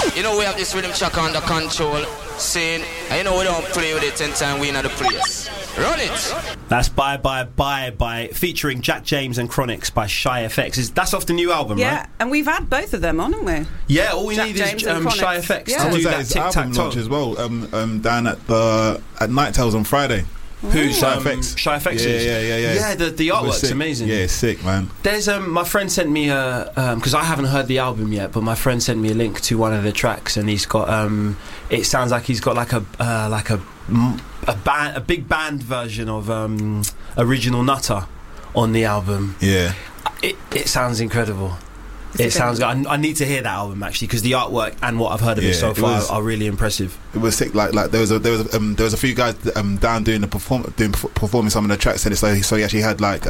You know we have this rhythm track under control, saying, and you know we don't play with it 10 times we in the place. Run it! That's Bye Bye Bye by featuring Jack James and Chronix by Shy FX. That's off the new album, right? Yeah, and we've had both of them on, haven't we? Yeah, all we Jack need James is Shy FX Yeah. to do that that his tic tac album launch toe. as well. Down at Night Tales on Friday. Who's Shy FX? Shy FX is? Yeah. Yeah, the artwork's sick. amazing. Yeah, it's sick, man. There's my friend sent me because I haven't heard the album yet, but my friend sent me a link to one of the tracks, and he's got it sounds like he's got like a big band version of Original Nutter on the album. Yeah, it sounds incredible. It sounds good. I need to hear that album actually, because the artwork and what I've heard of it so far are really impressive. It was sick. Like there was a few guys down doing performing some of the tracks, and so he actually had like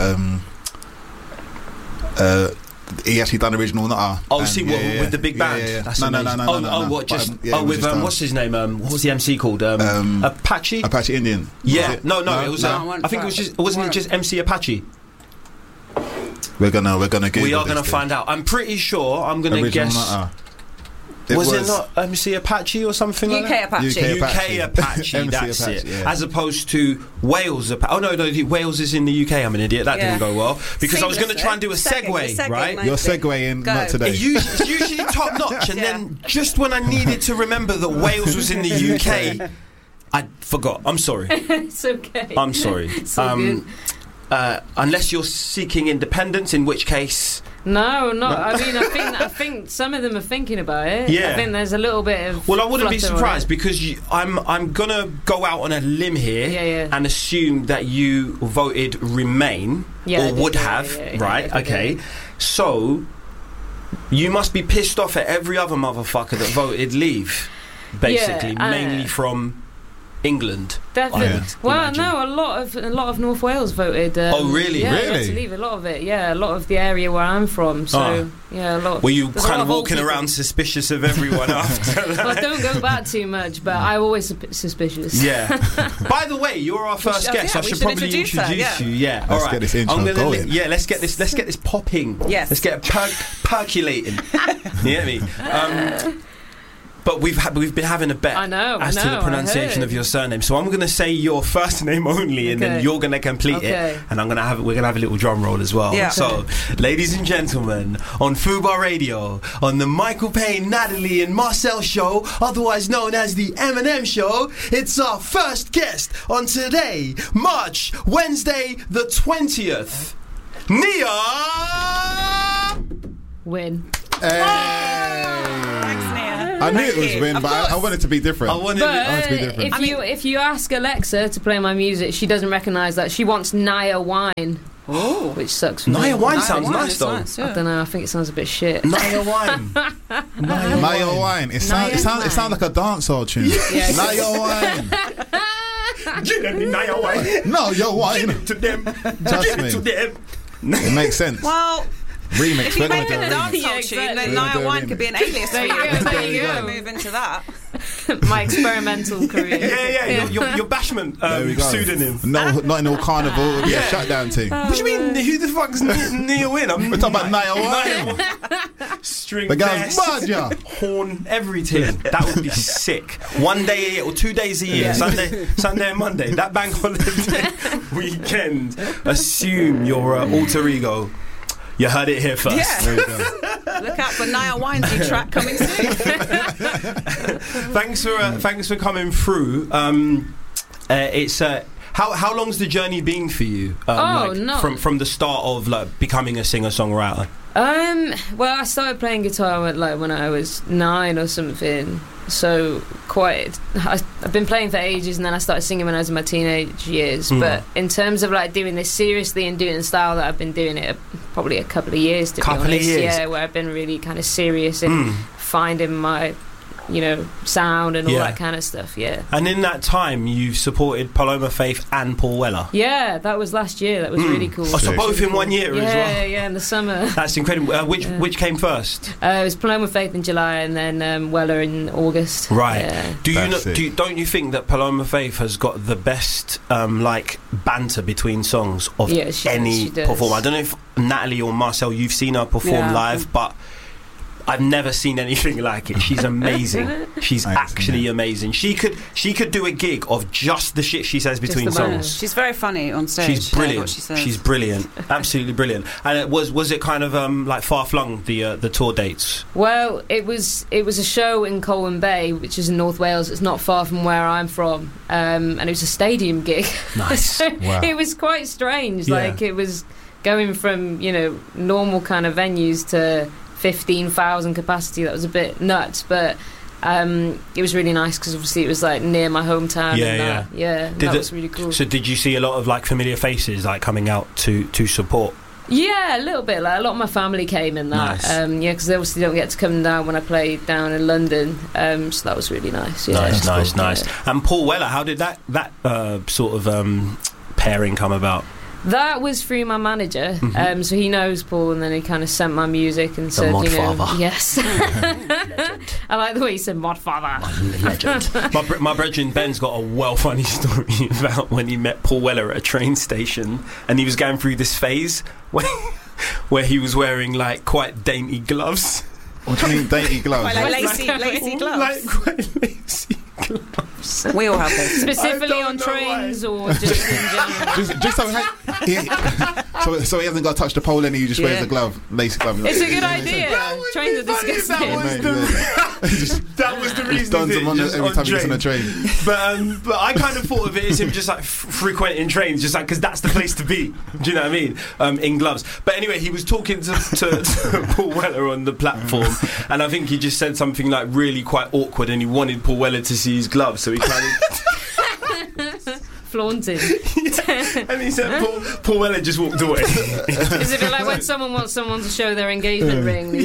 he actually done Original Nutter. Oh, with the big band? Yeah. That's No. what? What's his name? What was the MC called? Apache Indian. Yeah. No. It was. No, I think it was just. Wasn't it just MC Apache? We're gonna Google We are gonna this find out. I'm pretty sure. I'm gonna Original guess. Nutter. Was it not MC Apache or something like that? Apache. UK Apache, MC that's Apache, it. yeah. As opposed to Wales Apache. Oh no, Wales is in the UK. I'm an idiot. That didn't go well because I was going to try and do a segue, right? You're segueing, not today. It's usually top notch, and then just when I needed to remember that Wales was in the UK, I forgot. I'm sorry. It's okay. I'm sorry. It's all good. Unless you're seeking independence, in which case. No, not. I mean, I think some of them are thinking about it. Yeah. I think there's a little bit of. Well, I wouldn't be flutter on surprised it. because I'm gonna go out on a limb here Yeah. and assume that you voted Remain or would have, right? Okay, so you must be pissed off at every other motherfucker that voted Leave, basically, mainly from England. Definitely. Well, no, a lot of North Wales voted. Oh, really? Yeah, Really? to leave a lot of it. Yeah, a lot of the area where I'm from. So yeah, a lot. Were you there's a kind lot of walking old people. around suspicious of everyone after that? Well, don't go back too much, but I'm always suspicious. Yeah. By the way, you're our first guest. I should probably introduce you. Yeah. Let's get this intro going. Let's get this popping. Yes. Let's get it percolating. You get me? But we've been having a bet as to the pronunciation of your surname. So I'm going to say your first name only, and then you're going to complete it. And we're going to have a little drum roll as well. Yeah. So, ladies and gentlemen, on Fubar Radio, on the Michael Payne, Natalie, and Marcel show, otherwise known as the M&M show, it's our first guest on today, Wednesday the 20th, Nia Win. I knew it was Win, but I wanted to be different. I wanted to be different. If you ask Alexa to play my music, she doesn't recognise that. She wants Naya Wine. Oh, which sucks. Naya Wine sounds nice though. I don't know. I think it sounds a bit shit. Naya Wine. Naya Wine. It sounds like a dancehall tune. Naya Wine. Naya Wine. No, your wine. Give it to them. Trust Give it to me. them. It makes sense. Well, Remix. if you We're going make to do a a remix. dancehall tune, then We're gonna Naya do a Wine remix. could be an alias for There you. you go, there you go. Move into that. My experimental career. Yeah. Your Bashment There we go. pseudonym. No, not in all carnival. It'll be a shutdown team. What do you mean? Who the fuck's Nia Win? We're talking about Naya Wine. String, The guy's vest, Badger. horn, everything. That would be sick. 1 day a year or 2 days a year, Sunday and Monday. That bank holiday weekend. Assume your alter ego. You heard it here first. Yeah. There you go. Look out for Naya Wine's new track coming soon. Thanks for coming through. It's how long's the journey been for you? From the start of like becoming a singer-songwriter. Well, I started playing guitar when I was 9 or something. So I've been playing for ages, and then I started singing when I was in my teenage years. But in terms of like doing this seriously and doing the style that I've been doing it, probably a couple of years to be honest. Yeah, where I've been really kind of serious in finding my sound and all that kind of stuff. Yeah. And in that time, you supported Paloma Faith and Paul Weller. Yeah, that was last year. That was really cool. Oh, so both in 1 year as well. Yeah, in the summer. That's incredible. Which came first? It was Paloma Faith in July, and then Weller in August. Right. Yeah. Don't you think that Paloma Faith has got the best banter between songs of any she does. performer? I don't know if Natalie or Marcel, you've seen her perform live, but I've never seen anything like it. She's amazing. She's actually amazing. She could do a gig of just the shit she says between songs. She's very funny on stage. She's brilliant. What she says. She's brilliant. Absolutely brilliant. And was it kind of like far flung, the tour dates? Well, it was a show in Colwyn Bay, which is in North Wales. It's not far from where I'm from, and it was a stadium gig. Nice. So Wow. It was quite strange. Yeah. Like, it was going from normal kind of venues to 15,000 capacity. That was a bit nuts, but it was really nice because obviously it was like near my hometown. That was really cool. So did you see a lot of like familiar faces like coming out to support? Yeah, a little bit. Like, a lot of my family came in that. Nice. Because they obviously don't get to come down when I play down in London. So that was really nice. Yeah. Nice. Yeah. And Paul Weller, how did that sort of pairing come about? That was through my manager. Mm-hmm. So he knows Paul, and then he kind of sent my music and said, Mod Father. yes. I like the way he said Mod Father. Legend. my brethren Ben's got a well funny story about when he met Paul Weller at a train station, and he was going through this phase where he was wearing like quite dainty gloves. What do you mean dainty gloves? Quite like lacy gloves. Like quite lacy gloves. We all have those. Specifically I on don't know trains or just in general? just so he hasn't got to touch the pole and he just wears a glove, lacy glove. It's a good idea. Trains are disgusting. That was the reason. Duns him on every time he gets on a train. But I kind of thought of it as him just like frequenting trains, just like because that's the place to be. Do you know what I mean? In gloves. But anyway, he was talking to Paul Weller on the platform, and I think he just said something like really quite awkward, and he wanted Paul Weller to see his gloves, so he kind of Flaunted. and he said Paul Weller just walked away. Is it like when someone wants someone to show their engagement ring?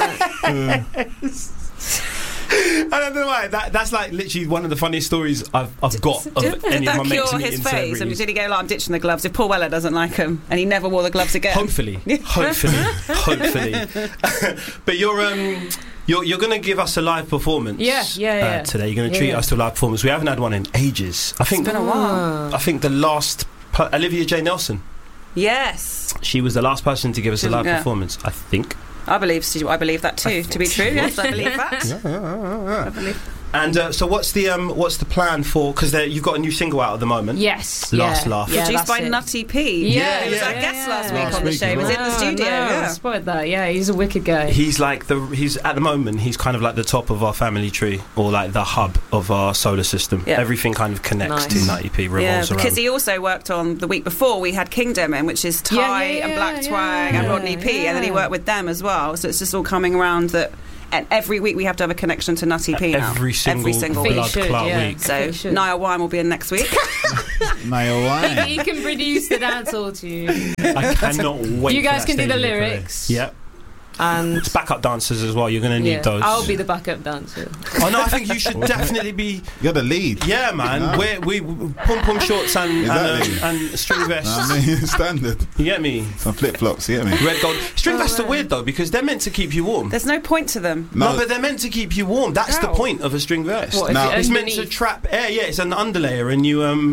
I don't know why. That's like literally one of the funniest stories I've got of any of my Did that mates cure meeting his face? celebrities. I mean, did he go like, I'm ditching the gloves if Paul Weller doesn't like them, and he never wore the gloves again? Hopefully. But you're going to give us a live performance. Yeah. Today, you're going to treat us to a live performance. We haven't had one in ages. I think It's been a while. I think the last Olivia J. Nelson. Yes, She was the last person to give us a live Yeah. performance. I think. I believe that too to be true. Yes, I believe that. I believe. And so, what's the plan for? Because you've got a new single out at the moment. Yes. Last Laugh. Yeah, Produced that's by it. Nutty P. Yeah, he was our guest last week Last on the week, show. He was in the studio. I Yeah. spotted that. Yeah, he's a wicked guy. He's like he's at the moment he's kind of like the top of our family tree, or like the hub of our solar system. Yeah. Everything kind of connects Nice. to Nutty P, Yeah, revolves because around. he also worked on the week before. We had Kingdom in, which is Ty and Black Twang and Rodney P, and then he worked with them as well. So it's just all coming around that. And every week we have to have a connection to Nutty P now. Every single But blood you should, clot yeah. week. So You should. Niall Wine will be in next week. Nail wine. He can produce the dance hall to you. I cannot wait. You guys for that can do the stage of your lyrics. career. Yep. And It's backup dancers as well. You're going to need those. I'll be the backup dancer. Oh no, I think you should definitely be. You're the lead. Yeah, man. No. We pom pom shorts Exactly. and string vests. I mean, standard. You get me? Some flip flops, you get me? Red gold string vests are weird though because they're meant to keep you warm. There's no point to them. No, but they're meant to keep you warm. That's the How? point of a string vest. What, if No. you're It's meant to underneath? trap air. Yeah, it's an underlayer, and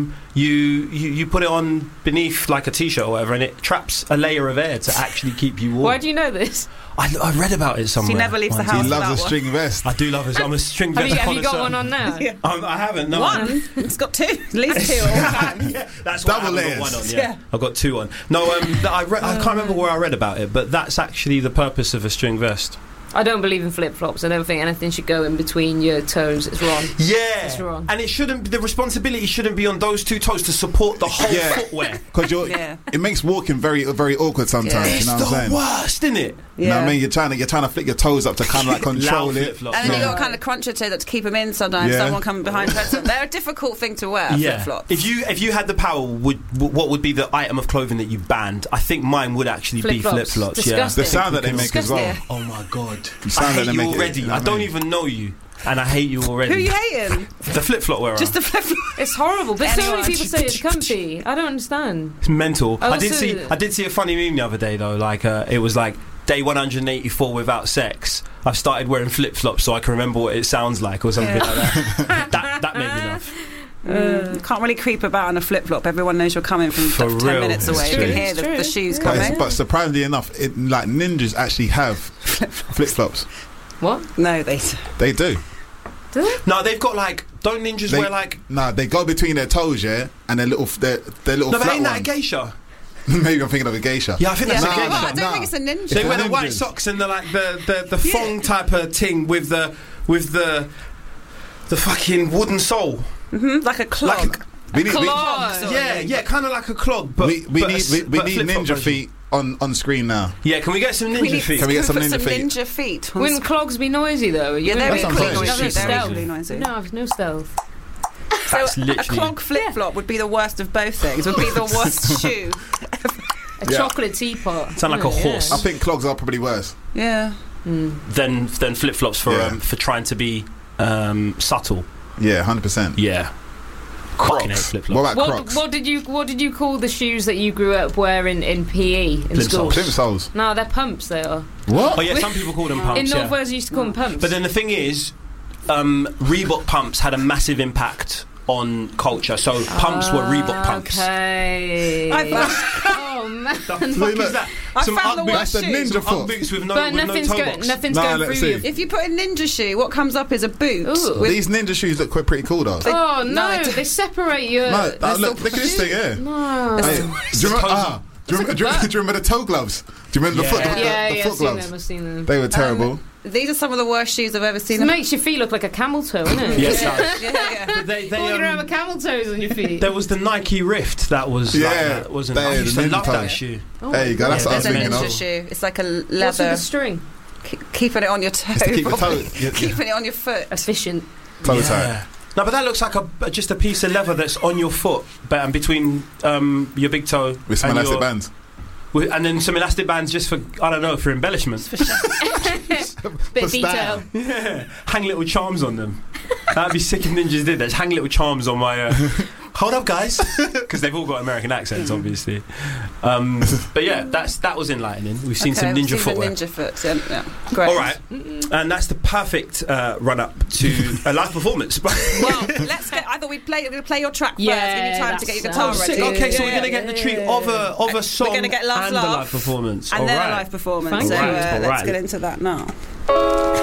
you put it on beneath like a t-shirt or whatever, and it traps a layer of air to actually keep you warm. Why do you know this? I read about it somewhere. He never leaves the once. house. He loves without a one. string vest. I do love it. I'm a string Have vest you got connoisseur. one on now? Yeah. I haven't. No. One? It's got two. At least two. Yeah, that's why Double I haven't got layers. one on. Yeah. Yeah. I've got two on. No, I can't remember where I read about it, but that's actually the purpose of a string vest. I don't believe in flip flops. I don't think anything should go in between your toes. It's wrong. Yeah, It's wrong. and it shouldn't. The responsibility shouldn't be on those two toes to support the whole Yeah. footwear. Because Yeah. it makes walking very, very awkward sometimes. Yeah. It's You know what I'm the saying? worst, isn't it? You know what I mean? You're trying to flick your toes up to kind of like control Loud it. flip-flops. And then Yeah. you got to kind of crunch your toes up to keep them in sometimes. Yeah. Someone coming behind them. They're a difficult thing to wear, Yeah. flip-flops. If you had the power, what would be the item of clothing that you banned? I think mine would actually be Flip-flops. flip flops. Yeah. Disgusting. The sound that they make as well. Disgusting. Oh my god! The sound I that hate they you make it, already. you know I what don't I mean? even know you, and I hate you already. Who are you hating? The flip flop wearer. Just the flip-flop. It's horrible. But so Anyone. many people say it's comfy. I don't understand. It's mental. I I did also- see a funny meme the other day though. Like it was like day 184 without sex. I've started wearing flip flops so I can remember what it sounds like or something like that. that made me laugh. You can't really creep about in a flip-flop. Everyone knows you're coming from For 10 real. minutes away. It's You can true. hear It's the true. shoes But, coming. but surprisingly enough, like ninjas actually have flip flops. What? No, they. They do. Do they? No, they've got like. Don't ninjas wear like? Nah, they go between their toes, yeah, and their little No, but flat ain't that a ones. geisha? Maybe I'm thinking of a geisha. Yeah, I think that's a Oh, geisha. I don't think it's a ninja. They wear the ninjas. white socks and the like the thong type of thing with the fucking wooden sole. Like a clog. We need, Clog. Yeah, kind of like a clog. But we but need flip-flop ninja version. feet on screen now. Yeah, can we get some ninja feet? Can we get some put ninja feet? ninja feet? Wouldn't clogs be noisy though? Yeah, they're That's what I'm really saying. noisy. That's They're stealth. really noisy. No, no stealth. So That's a literally- clog flip-flop would be the worst of both things. Would be the worst shoe. A chocolate teapot. Sound like a horse. I think clogs are probably worse. Yeah. Than flip flops for Yeah. for trying to be subtle. Yeah, 100%. Yeah. Fucking hate Crocs. flip What flops. about Crocs? What did you call the shoes that you grew up wearing in PE in school? Plimsolls. No, they're pumps. They are. What? Oh yeah, some people call them pumps. In yeah. North Wales, you used to call them pumps. But then the thing is, Reebok pumps had a massive impact on culture. So pumps were Reebok pumps. Okay. Oh man. The fuck is that? I found the Ugg worst That's the shoes. ninja Ugg foot. boots with no, But with nothing's no toe going. box. Nothing's No, going let's through see. you. If you put a ninja shoe, what comes up is a boot. Ooh. with- These ninja shoes look pretty cool though. Oh No, no, they- they separate your. No, they're look still at this thing, yeah. No. Hey, do you remember? Do you remember the toe gloves? Do you remember the foot Yeah, the I've foot seen gloves? them. I've seen them. They were terrible. These are some of the worst shoes I've ever seen. It makes your feet look like a camel toe, isn't it? Yes, that- Yeah. but they Walking around with camel toes on your feet. there was the Nike Rift that was Yeah, like that, wasn't it? they- I used to the love ninja that toe. shoe. Oh. There you go. That's Yeah, what I was There's a thinking ninja of. shoe. It's like a What's with leather. the string? Keeping it on your toe. It's to keep the toe, probably. yeah, Keeping it on your foot. Efficient. toe Yeah. tie. No, but that looks like just a piece of leather that's on your foot, but and between your big toe With some and elastic your- bands. and then some elastic bands just for I don't know for embellishment. Bit For of detail. Yeah, hang little charms on them. That'd be sick if ninjas did that. Just hang little charms on my. Hold up, guys, because they've all got American accents, obviously. But yeah, that was enlightening. We've seen some ninja footwear. Ninja foot. Yeah. Great. All right, and that's the perfect run up to a live performance. Well, let's get. I thought we'd play. We're going to play your track Yeah, first. Give you time to get your that's guitar Sick. ready. Okay, so Yeah, we're going to get the treat of a song gonna get Love's and a Love, live performance. and All then right. a live performance. Thank So you. let's Alright. get into that now.